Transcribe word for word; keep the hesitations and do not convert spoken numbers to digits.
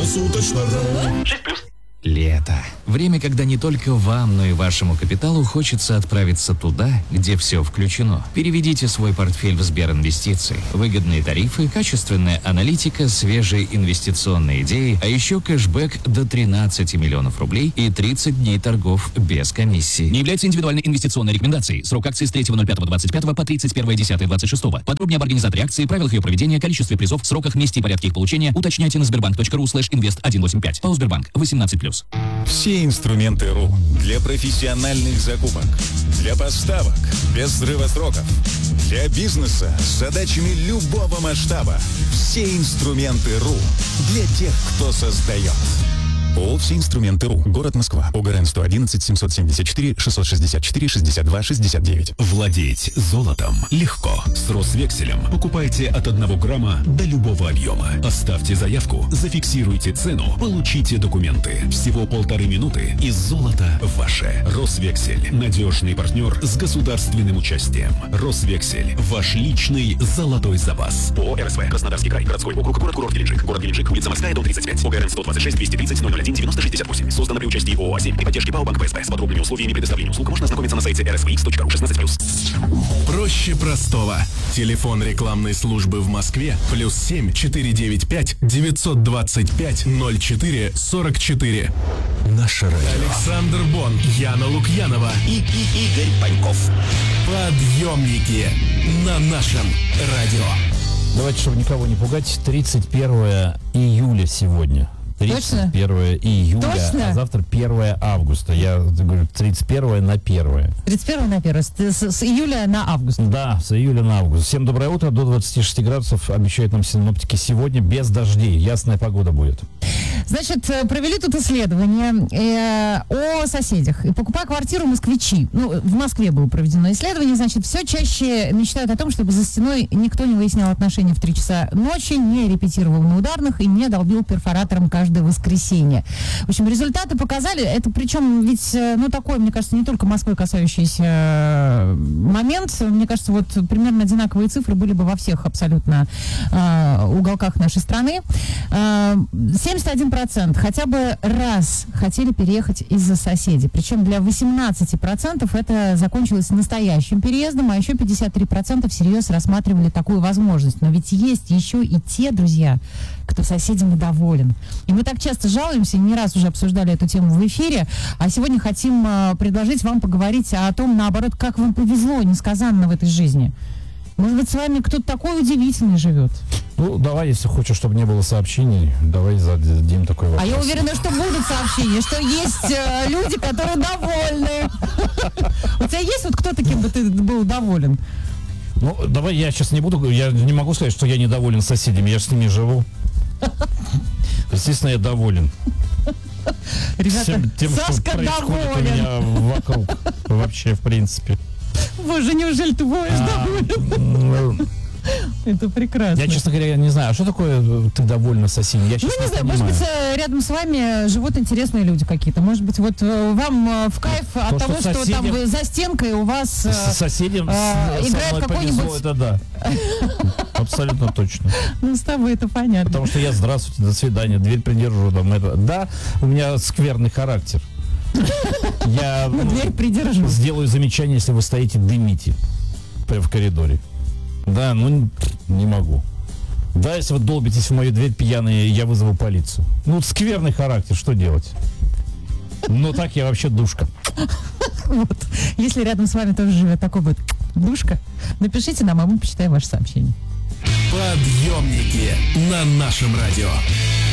Круглосуточно. шесть плюс. Лето. Время, когда не только вам, но и вашему капиталу хочется отправиться туда, где все включено. Переведите свой портфель в Сберинвестиции. Выгодные тарифы, качественная аналитика, свежие инвестиционные идеи, а еще кэшбэк до тринадцати миллионов рублей и тридцать дней торгов без комиссии. Не является индивидуальной инвестиционной рекомендацией. Срок акции с третьего ноль пятого двадцать пятого по тридцать первое десятое двадцать шестого. Подробнее об организаторе акции, правилах ее проведения, количестве призов, сроках, месте и порядке их получения уточняйте на сбербанк.ру слэш инвест сто восемьдесят пять. ПАО Сбербанк. восемнадцать плюс. Все инструменты РУ для профессиональных закупок, для поставок без срыва сроков, для бизнеса с задачами любого масштаба. Все инструменты РУ для тех, кто создает. ООО «Все инструменты РУ». Город Москва. ОГРН сто одиннадцать семьсот семьдесят четыре шестьсот шестьдесят четыре шестьдесят два шестьдесят девять. Владеть золотом легко. С Росвекселем покупайте от одного грамма до любого объема. Оставьте заявку, зафиксируйте цену, получите документы. Всего полторы минуты и золото ваше. Росвексель. Надежный партнер с государственным участием. Росвексель. Ваш личный золотой запас. ООО «РСВ». Краснодарский край. Городской округ. Город-курорт Геленджик. Город Геленджик. Улица Морская, дом тридцать пять. ОГРН сто двадцать шесть двести тридцать ноль ноль один девяносто шестьдесят восемь. Создано при участии ООО «А семь» при поддержке ПАО «Банк ПСБ». С подробными условиями предоставления услуг можно ознакомиться на сайте эр эс ви икс точка ру. шестнадцать плюс. Проще простого. Телефон рекламной службы в Москве плюс семь четыре девять пять девятьсот двадцать пять ноль четыре сорок четыре. Наше радио. Александр Бон, Яна Лукьянова и, и Игорь Паньков. Подъемники на нашем радио. Давайте, чтобы никого не пугать, тридцать первое июля сегодня. тридцать первое июля, Точно? А завтра первое августа. Я говорю, тридцать первое на первое. тридцать первое на первое. С, с, с июля на август. Да, с июля на август. Всем доброе утро. До двадцати шести градусов обещают нам синоптики сегодня без дождей. Ясная погода будет. Значит, провели тут исследование э, о соседях. И покупая квартиру, москвичи, ну, в Москве было проведено исследование, значит, все чаще мечтают о том, чтобы за стеной никто не выяснял отношения в три часа ночи, не репетировал на ударных и не долбил перфоратором каждое воскресенье. В общем, результаты показали, это причем ведь, ну, такой, мне кажется, не только Москвы касающийся момент. Мне кажется, вот примерно одинаковые цифры были бы во всех абсолютно э, уголках нашей страны. Э, семьдесят один процент хотя бы раз хотели переехать из-за соседей. Причем для восемнадцати процентов это закончилось настоящим переездом, а еще пятьдесят три процента всерьез рассматривали такую возможность. Но ведь есть еще и те, друзья, кто соседям недоволен. И мы так часто жалуемся, не раз уже обсуждали эту тему в эфире, а сегодня хотим э, предложить вам поговорить о том, наоборот, как вам повезло несказанно в этой жизни. Может быть, с вами кто-то такой удивительный живет? Ну, давай, если хочешь, чтобы не было сообщений, давай зададим такой вопрос. А я уверена, что будут сообщения, что есть э, люди, которые довольны. У тебя есть вот кто-то, кем бы ты был доволен? Ну, давай я сейчас не буду, я не могу сказать, что я недоволен соседями, я же с ними живу. Естественно, я доволен. Ребята, Всем тем, Сашка что происходит доволен. у меня вокруг. Вообще, в принципе. Боже, неужели ты будешь А, доволен? ну, Это прекрасно. Я, честно говоря, не знаю, а что такое ты довольна соседями? Я Ну, сейчас не знаю, может быть, э, рядом с вами живут интересные люди какие-то. Может быть, вот э, вам э, в кайф от То, того, что что там соседям- вы за стенкой у вас э, С соседям э, с- со играет мной какой-нибудь... повезло, это да. Абсолютно точно. Ну, с тобой это понятно. Потому что я здравствуйте, до свидания, дверь придержу. Там, это. Да, у меня скверный характер. Я Ну, дверь придержу. сделаю замечание, если вы стоите, дымите прямо в коридоре. Да, ну не могу. Да, если вы долбитесь в мою дверь пьяные, я вызову полицию. Ну, скверный характер, что делать? Ну, так я вообще душка. Вот. Если рядом с вами тоже живет такой вот душка, напишите нам, а мы почитаем ваше сообщение. Подъемники на нашем радио.